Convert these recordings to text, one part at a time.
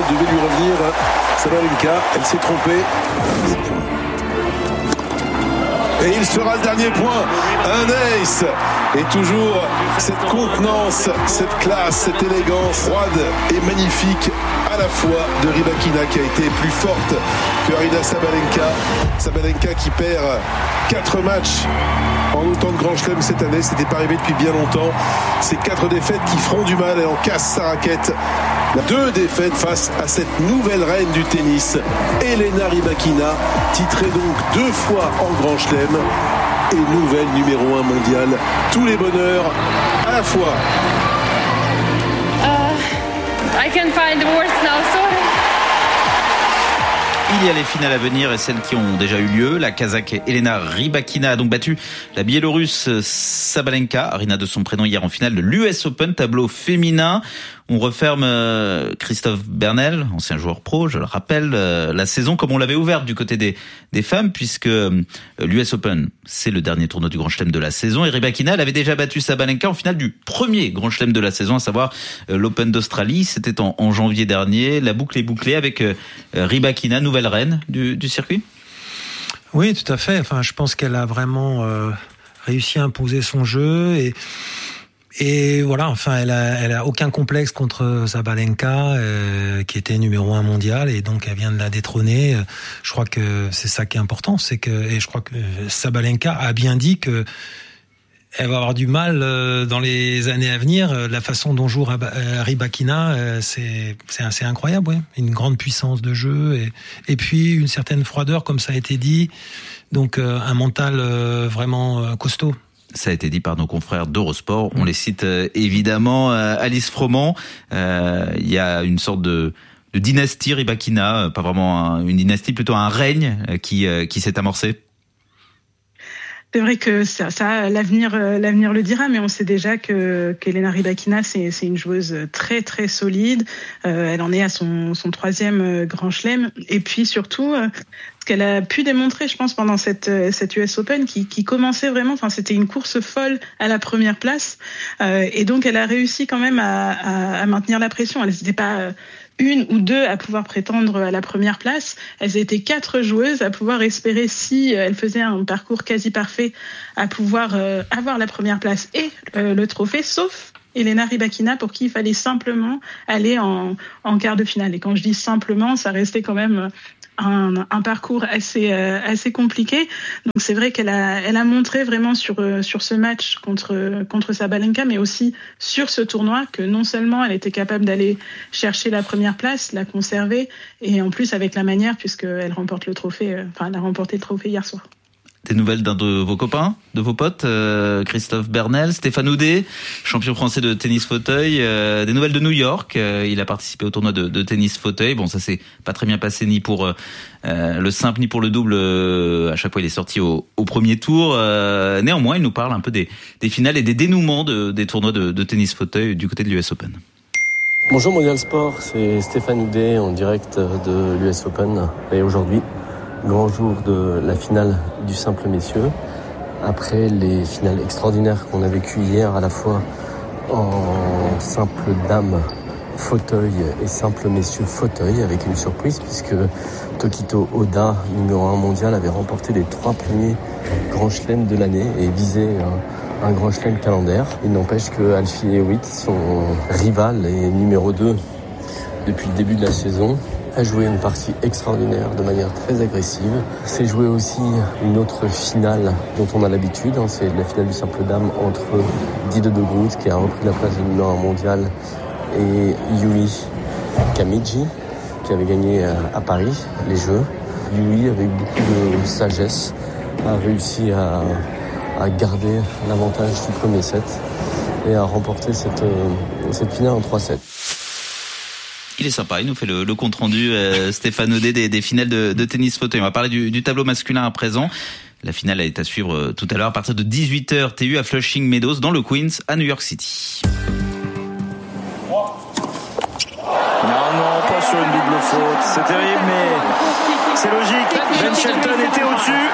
devait lui revenir. Sabalenka, elle s'est trompée. Et il sera le dernier point. Un ace. Et toujours cette contenance, cette classe, cette élégance froide et magnifique à la fois de Rybakina qui a été plus forte que Aryna Sabalenka. Sabalenka qui perd 4 matchs en autant de grands chelems cette année. C'était pas arrivé depuis bien longtemps. Ces 4 défaites qui feront du mal. Elle en casse sa raquette. 2 défaites face à cette nouvelle reine du tennis, Elena Rybakina, titrée donc 2 fois en grand chelem et nouvelle numéro 1 mondiale. Tous les bonheurs à la fois. I can find words now, sorry. Il y a les finales à venir et celles qui ont déjà eu lieu. La Kazakh Elena Rybakina a donc battu la Biélorusse Sabalenka, Aryna de son prénom, hier en finale de l'US Open, tableau féminin. On referme Christophe Bernel, ancien joueur pro, je le rappelle, la saison comme on l'avait ouverte du côté des femmes, puisque l'US Open, c'est le dernier tournoi du Grand Chelem de la saison. Et Rybakina, elle avait déjà battu Sabalenka en finale du premier Grand Chelem de la saison, à savoir l'Open d'Australie. C'était en janvier dernier. La boucle est bouclée avec Rybakina, nouvelle reine du circuit. Oui, tout à fait. Enfin, je pense qu'elle a vraiment réussi à imposer son jeu et voilà, enfin, elle a aucun complexe contre Sabalenka, qui était numéro 1 mondial, et donc elle vient de la détrôner. Je crois que c'est ça qui est important, et je crois que Sabalenka a bien dit que elle va avoir du mal dans les années à venir. La façon dont joue Rybakina, c'est assez incroyable, ouais. Une grande puissance de jeu et puis une certaine froideur, comme ça a été dit. Donc un mental vraiment costaud. Ça a été dit par nos confrères d'Eurosport. On les cite évidemment. Alice Froment, il y a une sorte de dynastie Rybakina, pas vraiment une dynastie, plutôt un règne qui s'est amorcé. C'est vrai que ça l'avenir le dira, mais on sait déjà qu'Elena Rybakina, c'est une joueuse très très solide. Elle en est à son 3e Grand Chelem, et puis surtout ce qu'elle a pu démontrer, je pense, pendant cette US Open qui commençait vraiment. Enfin, c'était une course folle à la première place, et donc elle a réussi quand même à maintenir la pression. Elle n'était pas une ou deux à pouvoir prétendre à la première place. Elles étaient 4 joueuses à pouvoir espérer, si elles faisaient un parcours quasi parfait, à pouvoir avoir la première place et le trophée, sauf Elena Rybakina, pour qui il fallait simplement aller en quart de finale. Et quand je dis simplement, ça restait quand même un parcours assez compliqué. Donc c'est vrai qu'elle a montré vraiment sur ce match contre Sabalenka, mais aussi sur ce tournoi, que non seulement elle était capable d'aller chercher la première place, la conserver, et en plus avec la manière, puisqu'elle remporte le trophée, elle a remporté le trophée hier soir. Des nouvelles d'un de vos copains, de vos potes, Christophe Bernel, Stéphane Houdet, champion français de tennis fauteuil, des nouvelles de New York, il a participé au tournoi de tennis fauteuil. Bon, ça s'est pas très bien passé ni pour le simple ni pour le double, à chaque fois il est sorti au premier tour. Néanmoins, il nous parle un peu des finales et des dénouements des tournois de tennis fauteuil du côté de l'US Open. Bonjour Mondial Sport, c'est Stéphane Houdet en direct de l'US Open, et aujourd'hui, grand jour de la finale du simple messieurs. Après les finales extraordinaires qu'on a vécues hier, à la fois en simple dame fauteuil et simple messieurs fauteuil, avec une surprise puisque Tokito Oda, numéro 1 mondial, avait remporté les 3 premiers grands chelems de l'année et visait un grand chelem calendaire. Il n'empêche que Alfie Hewitt, son rival et numéro 2 depuis le début de la saison, a joué une partie extraordinaire de manière très agressive. C'est joué aussi une autre finale dont on a l'habitude, c'est la finale du simple dame entre Dido de Groot, qui a repris la place de numéro 1 mondial, et Yui Kamiji, qui avait gagné à Paris les Jeux. Yui, avec beaucoup de sagesse, a réussi à garder l'avantage du premier set et à remporter cette finale en 3-7. Il est sympa, il nous fait le compte rendu, Stéphane Houdet, des finales de tennis fauteuil. On va parler du tableau masculin à présent. La finale est à suivre tout à l'heure à partir de 18h TU à Flushing Meadows dans le Queens à New York City. Non, pas sur une double faute. C'est terrible, mais c'est logique. Ben Shelton était au-dessus.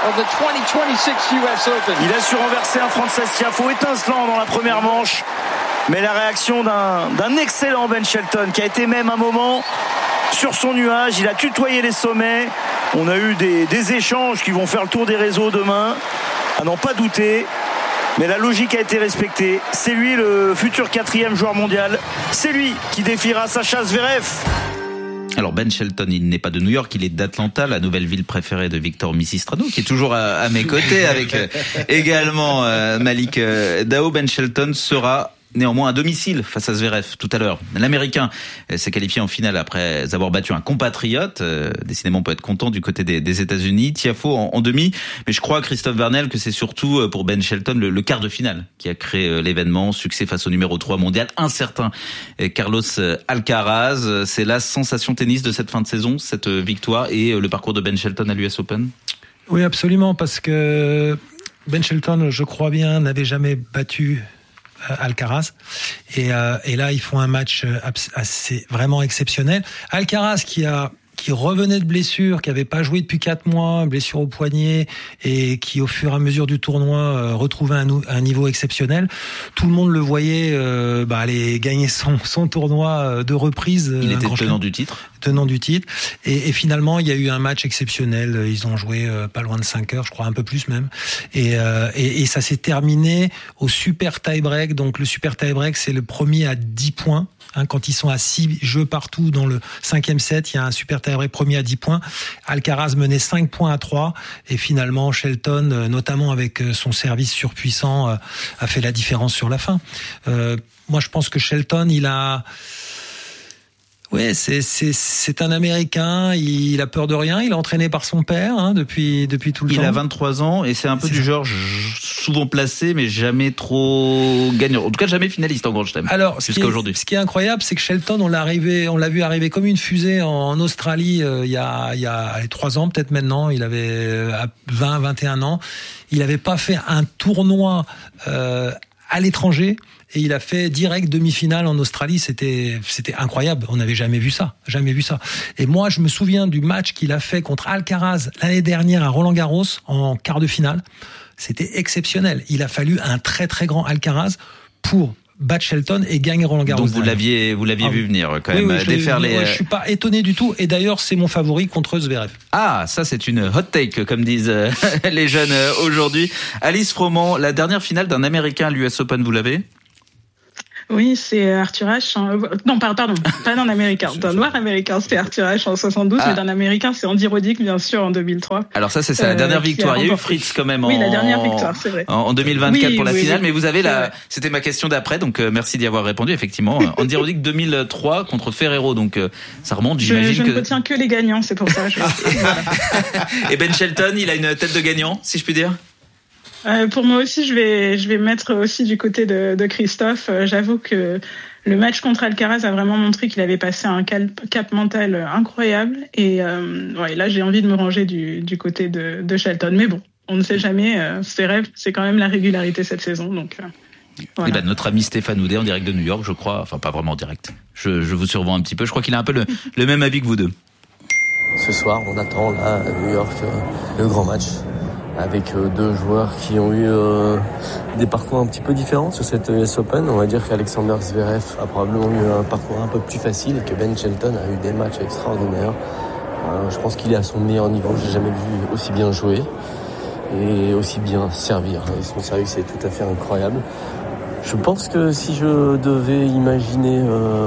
Il a su renverser un Frances Tiafoe étincelant dans la première manche. Mais la réaction d'un excellent Ben Shelton qui a été même un moment sur son nuage. Il a tutoyé les sommets. On a eu des échanges qui vont faire le tour des réseaux demain, à n'en pas douter. Mais la logique a été respectée. C'est lui le futur 4e joueur mondial. C'est lui qui défiera Sacha Zverev. Alors Ben Shelton, il n'est pas de New York, il est d'Atlanta, la nouvelle ville préférée de Victor Misistrano, qui est toujours à mes côtés avec également Malik Dao. Ben Shelton sera néanmoins à domicile face à Zverev tout à l'heure. L'Américain s'est qualifié en finale après avoir battu un compatriote. Décidément, on peut être content du côté des États-Unis. Tiafoe en demi. Mais je crois, Christophe Bernel, que c'est surtout pour Ben Shelton le quart de finale qui a créé l'événement. Succès face au numéro 3 mondial, incertain Carlos Alcaraz. C'est la sensation tennis de cette fin de saison, cette victoire et le parcours de Ben Shelton à l'US Open. Oui, absolument, parce que Ben Shelton, je crois bien, n'avait jamais battu Alcaraz et là ils font un match assez vraiment exceptionnel. Alcaraz qui revenait de blessure, qui avait pas joué depuis 4 mois, blessure au poignet, et qui au fur et à mesure du tournoi retrouvait un niveau exceptionnel. Tout le monde le voyait aller gagner son tournoi de reprise. Il était tenant du titre. Et finalement, il y a eu un match exceptionnel. Ils ont joué pas loin de 5 heures, je crois, un peu plus même. Et ça s'est terminé au super tie-break. Donc le super tie-break, c'est le premier à 10 points. Quand ils sont à 6 jeux partout dans le 5e set, il y a un super tie-break premier à 10 points. Alcaraz menait 5 points à 3. Et finalement, Shelton, notamment avec son service surpuissant, a fait la différence sur la fin. Moi, je pense que Shelton, ouais, c'est un Américain, il a peur de rien, il est entraîné par son père depuis tout le temps. Il a 23 ans et c'est un peu du genre souvent placé mais jamais trop gagnant. En tout cas, jamais finaliste en Grand Chelem. Alors, jusqu'à aujourd'hui. Ce qui est incroyable, c'est que Shelton, on l'a vu arriver comme une fusée en Australie il y a 3 ans peut-être maintenant, il avait 21 ans. Il n'avait pas fait un tournoi à l'étranger. Et il a fait direct demi-finale en Australie, c'était incroyable, on n'avait jamais vu ça. Et moi, je me souviens du match qu'il a fait contre Alcaraz l'année dernière à Roland-Garros en quart de finale. C'était exceptionnel. Il a fallu un très très grand Alcaraz pour battre Shelton et gagner Roland-Garros. Donc vous l'aviez vu venir quand même, oui, déferler. Je suis pas étonné du tout. Et d'ailleurs, c'est mon favori contre Zverev. Ah, ça c'est une hot take, comme disent les jeunes aujourd'hui. Alice Froment, la dernière finale d'un Américain à l'US Open, vous l'avez ? Oui, c'est Arthur Ashe. Non, pardon, pas d'un Américain, d'un Noir américain. C'était Arthur Ashe en 72, mais d'un Américain, c'est Andy Roddick, bien sûr, en 2003. Alors ça, c'est sa dernière victoire. Il y a eu Fritz quand même. Oui, la dernière victoire, c'est vrai. En 2024 pour la finale, mais vous avez c'était ma question d'après, donc merci d'y avoir répondu. Effectivement, Andy Roddick 2003 contre Ferrero, donc ça remonte. J'imagine je ne retiens que les gagnants, c'est pour ça. Et Ben Shelton, il a une tête de gagnant, si je puis dire. Pour moi aussi, je vais mettre aussi du côté de Christophe. J'avoue que le match contre Alcaraz a vraiment montré qu'il avait passé un cap mental incroyable. Et là, j'ai envie de me ranger du côté de Shelton. Mais bon, on ne sait jamais. C'est quand même la régularité cette saison. Donc, voilà. Et notre ami Stéphane Houdet en direct de New York, je crois. Enfin, pas vraiment en direct. Je vous survends un petit peu. Je crois qu'il a un peu le même avis que vous deux. Ce soir, on attend là à New York le grand match, avec 2 joueurs qui ont eu des parcours un petit peu différents sur cette US Open. On va dire qu'Alexander Zverev a probablement eu un parcours un peu plus facile et que Ben Shelton a eu des matchs extraordinaires. Je pense qu'il est à son meilleur niveau. J'ai jamais vu aussi bien jouer et aussi bien servir. Et son service est tout à fait incroyable. Je pense que si je devais imaginer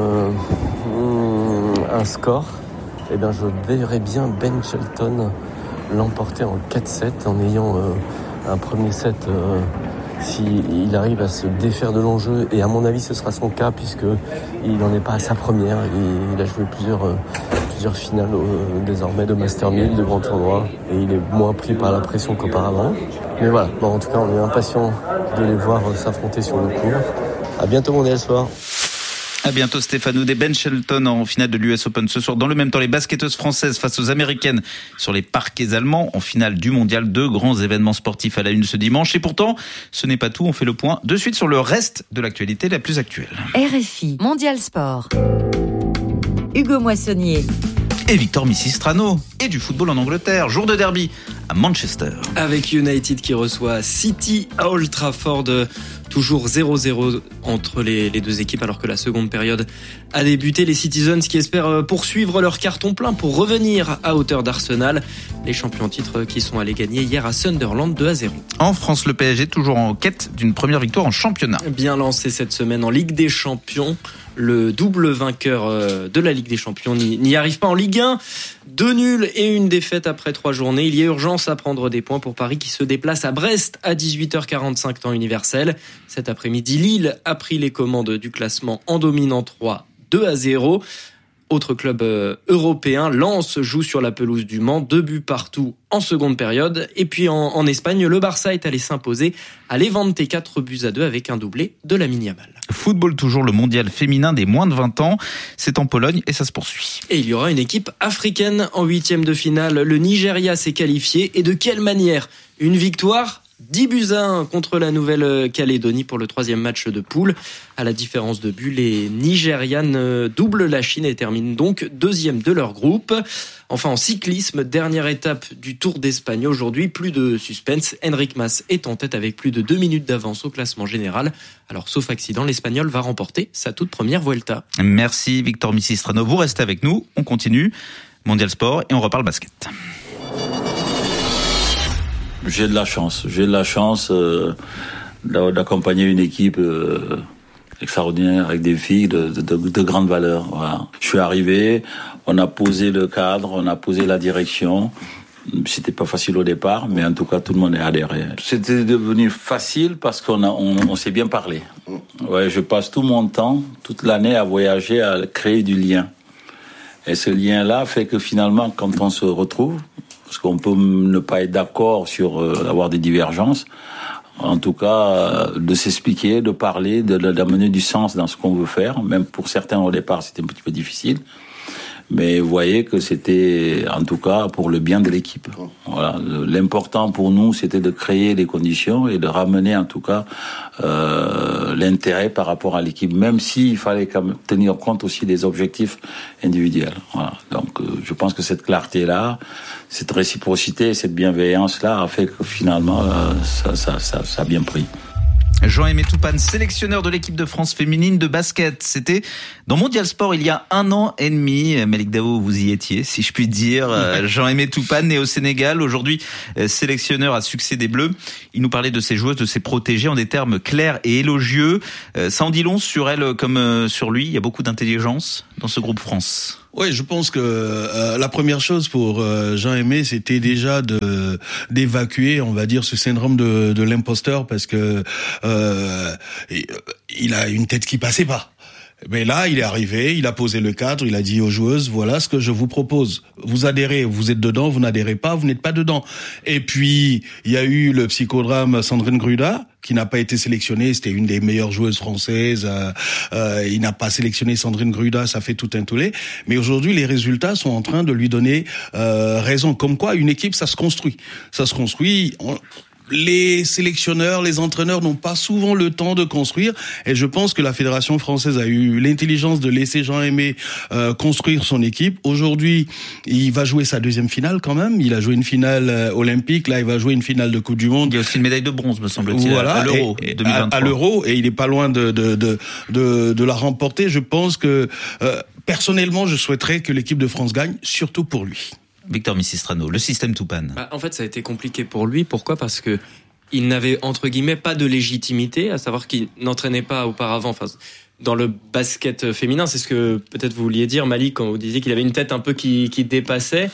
un score, eh bien je verrais bien Ben Shelton l'emporter en 4-7 en ayant un premier set s'il arrive à se défaire de l'enjeu, et à mon avis ce sera son cas puisque il n'en est pas à sa première. Il a joué plusieurs finales désormais de Master 1000, de grands tournois, et il est moins pris par la pression qu'auparavant. Mais voilà, en tout cas on est impatient de les voir s'affronter sur le court. À bientôt mondial soir. À bientôt Stéphane Houdet. Ben Shelton en finale de l'US Open ce soir. Dans le même temps, les basketteuses françaises face aux américaines sur les parquets allemands en finale du mondial. 2 grands événements sportifs à la une ce dimanche. Et pourtant, ce n'est pas tout. On fait le point de suite sur le reste de l'actualité la plus actuelle. RFI Mondial Sport. Hugo Moissonnier. Et Victor Misistrano. Et du football en Angleterre. Jour de derby à Manchester. Avec United qui reçoit City à Old Trafford. Toujours 0-0 entre les deux équipes alors que la seconde période a débuté. Les Citizens qui espèrent poursuivre leur carton plein pour revenir à hauteur d'Arsenal. Les champions en titre qui sont allés gagner hier à Sunderland 2-0. En France, le PSG toujours en quête d'une première victoire en championnat. Bien lancé cette semaine en Ligue des Champions. Le double vainqueur de la Ligue des Champions n'y arrive pas en Ligue 1. 2 nuls et une défaite après 3 journées. Il y a urgence à prendre des points pour Paris qui se déplace à Brest à 18h45 temps universel. Cet après-midi, Lille a pris les commandes du classement en dominant 3-2-0. Autre club européen, Lens joue sur la pelouse du Mans, 2 buts partout en seconde période. Et puis en Espagne, le Barça est allé s'imposer à Levante 4-2 avec un doublé de Lamine Yamal. Football, toujours le mondial féminin des moins de 20 ans. C'est en Pologne et ça se poursuit. Et il y aura une équipe africaine en 8e de finale. Le Nigeria s'est qualifié. Et de quelle manière ? Une victoire 10-1 contre la Nouvelle-Calédonie pour le 3e match de poule. À la différence de but, les Nigérianes doublent la Chine et terminent donc 2e de leur groupe. Enfin, en cyclisme, dernière étape du Tour d'Espagne aujourd'hui. Plus de suspense. Enric Mas est en tête avec plus de 2 minutes d'avance au classement général. Alors, sauf accident, l'Espagnol va remporter sa toute première Vuelta. Merci Victor Misistrano. Vous restez avec nous. On continue. Mondial Sport et on reparle basket. J'ai de la chance d'accompagner une équipe extraordinaire avec des filles de grande valeur. Voilà. Je suis arrivé, on a posé le cadre, on a posé la direction. C'était pas facile au départ, mais en tout cas tout le monde est adhéré. C'était devenu facile parce qu'on s'est bien parlé. Ouais, je passe tout mon temps, toute l'année à voyager, à créer du lien. Et ce lien-là fait que finalement, quand on se retrouve, parce qu'on peut ne pas être d'accord sur avoir des divergences, en tout cas de s'expliquer, de parler, d'amener du sens dans ce qu'on veut faire. Même pour certains au départ, c'était un petit peu difficile. Mais vous voyez que c'était, en tout cas, pour le bien de l'équipe. Voilà. L'important pour nous, c'était de créer les conditions et de ramener, en tout cas, l'intérêt par rapport à l'équipe, même s'il fallait quand même tenir compte aussi des objectifs individuels. Voilà. Donc, je pense que cette clarté-là, cette réciprocité, cette bienveillance-là a fait que finalement, ça a bien pris. Jean-Aimé Toupane, sélectionneur de l'équipe de France féminine de basket. C'était dans Mondial Sport il y a 1 an et demi. Malik Dao, vous y étiez, si je puis dire. Jean-Aimé Toupane, né au Sénégal, aujourd'hui sélectionneur à succès des Bleus. Il nous parlait de ses joueuses, de ses protégées en des termes clairs et élogieux. Ça en dit long sur elle comme sur lui. Il y a beaucoup d'intelligence dans ce groupe France. Oui, je pense que la première chose pour Jean-Aimé, c'était déjà d'évacuer, on va dire, ce syndrome de l'imposteur, parce que il a une tête qui passait pas. Mais là, il est arrivé, il a posé le cadre, il a dit aux joueuses, voilà ce que je vous propose. Vous adhérez, vous êtes dedans, vous n'adhérez pas, vous n'êtes pas dedans. Et puis, il y a eu le psychodrame Sandrine Gruda, qui n'a pas été sélectionnée, c'était une des meilleures joueuses françaises. Il n'a pas sélectionné Sandrine Gruda, ça fait tout un tollé. Mais aujourd'hui, les résultats sont en train de lui donner raison. Comme quoi, une équipe, ça se construit. Ça se construit. Les sélectionneurs, les entraîneurs n'ont pas souvent le temps de construire, et je pense que la Fédération française a eu l'intelligence de laisser Jean-Aimé construire son équipe. Aujourd'hui, il va jouer sa 2e finale quand même. Il a joué une finale olympique, là il va jouer une finale de Coupe du Monde. Il y a aussi une médaille de bronze, me semble-t-il, voilà, à l'Euro 2023. À l'Euro, et il est pas loin de la remporter. Je pense que personnellement, je souhaiterais que l'équipe de France gagne, surtout pour lui. Victor Misistrano, le système Toupane. En fait, ça a été compliqué pour lui. Pourquoi ? Parce que il n'avait, entre guillemets, pas de légitimité, à savoir qu'il n'entraînait pas auparavant. Enfin, dans le basket féminin, c'est ce que peut-être vous vouliez dire, Malik, quand vous disiez qu'il avait une tête un peu qui dépassait.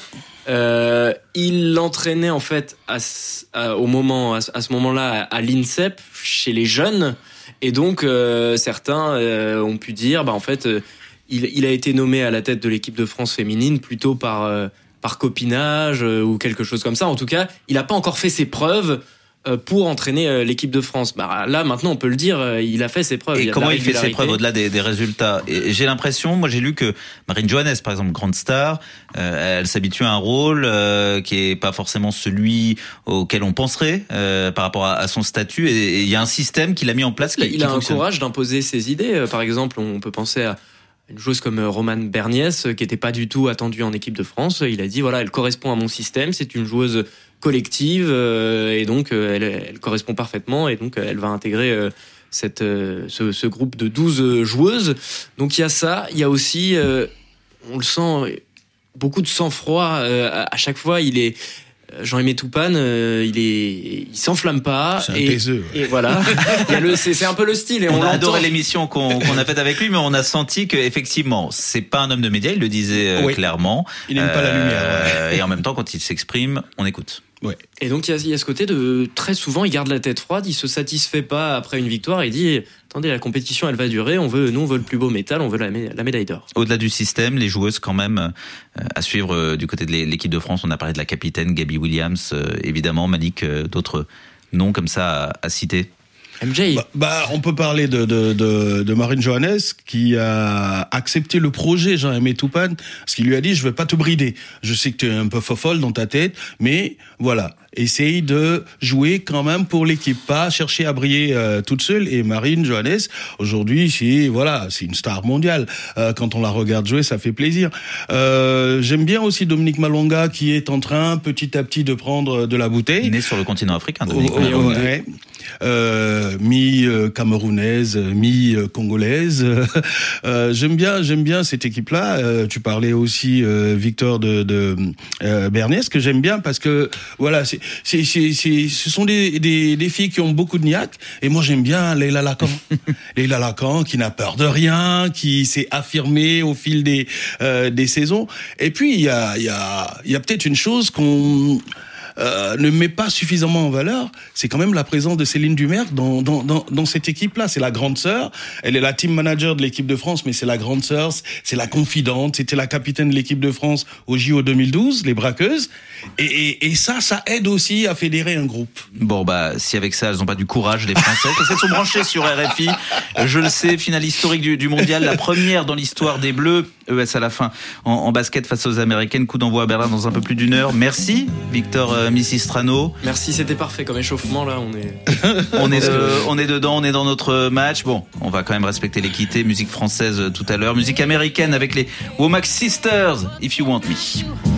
Il l'entraînait en fait à ce moment-là à l'INSEP, chez les jeunes. Et donc, certains ont pu dire, en fait, il a été nommé à la tête de l'équipe de France féminine plutôt par copinage ou quelque chose comme ça. En tout cas, il n'a pas encore fait ses preuves pour entraîner l'équipe de France. Là, maintenant, on peut le dire, il a fait ses preuves. Et comment il fait ses preuves au-delà des résultats ? Et j'ai l'impression, moi j'ai lu que Marine Johannes, par exemple, grande star, elle s'habitue à un rôle qui est pas forcément celui auquel on penserait par rapport à son statut. Et il y a un système qu'il a mis en place il a un courage d'imposer ses idées. Par exemple, on peut penser à une joueuse comme Romane Berniès, qui était pas du tout attendue en équipe de France. Il a dit, voilà, elle correspond à mon système, c'est une joueuse collective, et donc elle correspond parfaitement, et donc elle va intégrer ce groupe de 12 joueuses. Donc il y a ça, il y a aussi, on le sent, beaucoup de sang-froid. À chaque fois, Jean-Aimé Toupane, il s'enflamme pas. C'est un taiseux. Et voilà. C'est un peu le style. Et on a adoré l'émission qu'on a faite avec lui, mais on a senti que effectivement, c'est pas un homme de médias. Il le disait clairement. Il n'aime pas la lumière. Et en même temps, quand il s'exprime, on écoute. Ouais. Et donc il y a ce côté de très souvent il garde la tête froide, il se satisfait pas après une victoire, il dit attendez, la compétition elle va durer, nous on veut le plus beau métal, on veut la médaille d'or. Au-delà du système, les joueuses quand même à suivre du côté de l'équipe de France, on a parlé de la capitaine Gabby Williams, évidemment Malik, d'autres noms comme ça à citer. MJ. On peut parler de Marine Johannes qui a accepté le projet Jean-Aimé Toupane, parce qu'il lui a dit je vais pas te brider. Je sais que tu es un peu fofolle dans ta tête, mais voilà, essaye de jouer quand même pour l'équipe, pas chercher à briller toute seule. Et Marine Johannes, aujourd'hui, c'est une star mondiale. Quand on la regarde jouer, ça fait plaisir. J'aime bien aussi Dominique Malonga qui est en train petit à petit de prendre de la bouteille. Né sur le continent africain, Dominique Malonga. Ouais. Mi-camerounaise, mi-congolaise. J'aime bien cette équipe-là. Tu parlais aussi, Victor, de Bernès, que j'aime bien parce que, voilà, ce sont des filles qui ont beaucoup de niaque. Et moi, j'aime bien Leila Lacan. Leila Lacan, qui n'a peur de rien, qui s'est affirmée au fil des saisons. Et puis, il y a peut-être une chose qu'on ne met pas suffisamment en valeur, c'est quand même la présence de Céline Dumerc dans cette équipe-là. C'est la grande sœur, elle est la team manager de l'équipe de France, mais c'est la grande sœur, c'est la confidente, c'était la capitaine de l'équipe de France au JO 2012, les braqueuses, et ça aide aussi à fédérer un groupe. Bon, si avec ça, elles n'ont pas du courage, les Françaises, parce qu'elles sont branchées sur RFI, je le sais, finale historique du mondial, la première dans l'histoire des Bleus, ES à la fin, en basket face aux Américaines, coup d'envoi à Berlin dans un peu plus d'une heure. Merci, Victor Missistrano. Merci, c'était parfait comme échauffement là, on est dedans, on est dans notre match. Bon, on va quand même respecter l'équité, musique française tout à l'heure, musique américaine avec les Womack Sisters, If You Want Me.